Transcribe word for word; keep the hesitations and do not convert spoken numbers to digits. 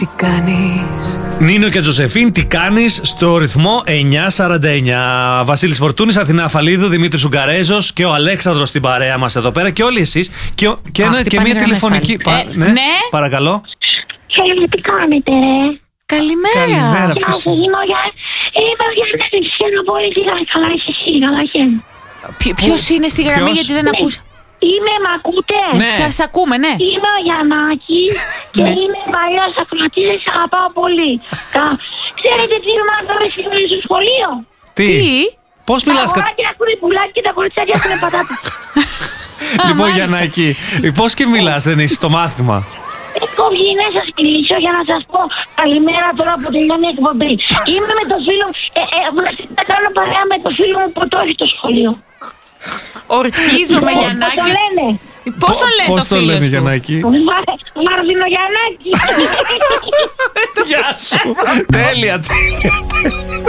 Τι κάνεις? Νίνο και Τζοσεφίν, τι κάνεις, στο ρυθμό εννιά σαράντα εννιά. Βασίλης Φορτούνης, Αθηνά Αφαλίδου, Δημήτρης Ουγγαρέζος και ο Αλέξανδρος στην παρέα μας εδώ πέρα και όλοι εσείς. Και, και, ένα, και μια τηλεφωνική. Πα, ε, ναι, ναι, παρακαλώ. Χαίρετε, τι κάνετε, ρε? Καλημέρα. Καλημέρα, Γεια σας, είμαι ο Γιάννης. Είμαι ο Γιάννης, χαίρομαι πολύ. Καλά, είσαι εσύ, καλά, χαίρομαι. Ποιος είναι στη γραμμή, Ποιος? γιατί δεν Ναι. ακούς? Είμαι, μ' ακούτε? Ναι. Σας ακούμε, ναι. Είμαι ο Γιαννάκης και Ναι. είμαι παλιός ακροατής, σας αγαπάω πολύ. Κα- Ξέρετε τι μάθαμε σήμερα στο σχολείο? Τι, Τι? πώς Τα μιλάς, κα... αγοράκια ακούνε πουλάκι και τα κοριτσάκια ακούνε πατάτα. λοιπόν, μάλιστα. Γιαννάκη, πώς και μιλάς, δεν είσαι στο μάθημα? Έχω βγει να σας μιλήσω για να σας πω καλημέρα τώρα που τελειώνει η εκπομπή. Είμαι με το φίλο μου, ε, ε, θα κάνω παρέα με το φίλο μου που το έχει στο σχολείο. Ορκίζομαι, Πώς το Γιαννάκη. λένε? Πώς το λένε Πώς το το φίλο λένε, σου? Γιαννάκη? Μαρδινο Γιαννάκη. Γεια σου. Τέλεια, τέλεια.